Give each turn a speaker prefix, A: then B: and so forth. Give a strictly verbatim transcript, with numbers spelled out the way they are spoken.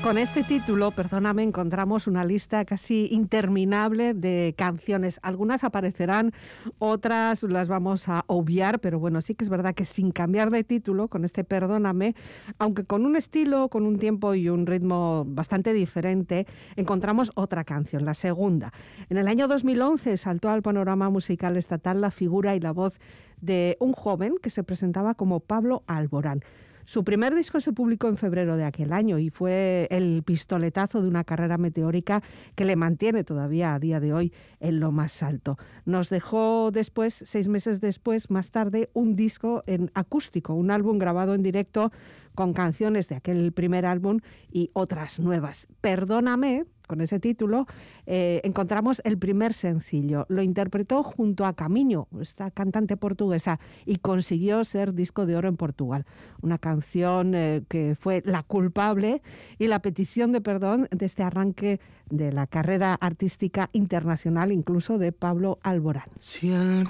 A: Con este título, perdóname, encontramos una lista casi interminable de canciones. Algunas aparecerán, otras las vamos a obviar, pero bueno, sí que es verdad que sin cambiar de título, con este Perdóname, aunque con un estilo, con un tiempo y un ritmo bastante diferente, encontramos otra canción, la segunda. En el año dos mil once saltó al panorama musical estatal la figura y la voz de un joven que se presentaba como Pablo Alborán. Su primer disco se publicó en febrero de aquel año y fue el pistoletazo de una carrera meteórica que le mantiene todavía a día de hoy en lo más alto. Nos dejó después, seis meses después, más tarde, un disco en acústico, un álbum grabado en directo con canciones de aquel primer álbum y otras nuevas. Perdóname, con ese título, eh, encontramos el primer sencillo. Lo interpretó junto a Camiño, esta cantante portuguesa, y consiguió ser disco de oro en Portugal. Una canción eh, que fue la culpable y la petición de perdón de este arranque de la carrera artística internacional, incluso de Pablo Alborán.
B: Si